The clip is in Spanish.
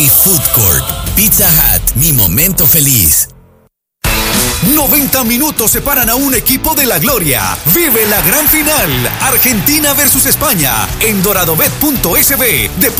Food Court. Pizza Hut, mi momento feliz. 90 minutos separan a un equipo de la gloria. Vive la gran final. Argentina versus España en doradobet.sb.